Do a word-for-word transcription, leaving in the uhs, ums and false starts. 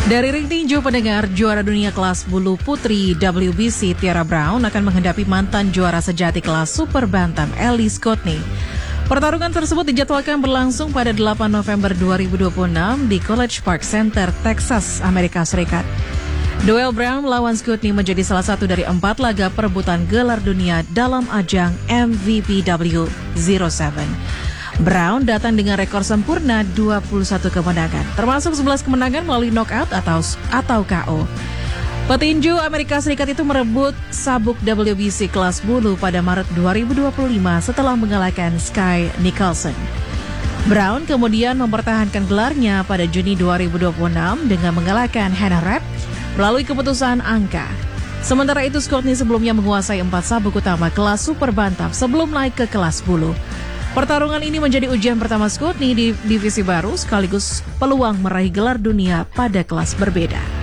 Dari ring tinju pendengar, juara dunia kelas bulu putri W B C Tiara Brown akan menghadapi mantan juara sejati kelas super bantam Ellie Scotney. Pertarungan tersebut dijadwalkan berlangsung pada delapan November dua ribu dua puluh enam di College Park Center, Texas, Amerika Serikat. Duel Brown melawan Scotney menjadi salah satu dari empat laga perebutan gelar dunia dalam ajang M V P W nol tujuh. Brown datang dengan rekor sempurna dua puluh satu kemenangan, termasuk sebelas kemenangan melalui knockout atau atau K O. Petinju Amerika Serikat itu merebut sabuk W B C kelas bulu pada Maret dua ribu dua puluh lima setelah mengalahkan Sky Nicholson. Brown kemudian mempertahankan gelarnya pada Juni dua ribu dua puluh enam dengan mengalahkan Hannah Rapp melalui keputusan angka. Sementara itu, Scotney sebelumnya menguasai empat sabuk utama kelas super bantam sebelum naik ke kelas bulu. Pertarungan ini menjadi ujian pertama Scotney di divisi baru sekaligus peluang meraih gelar dunia pada kelas berbeda.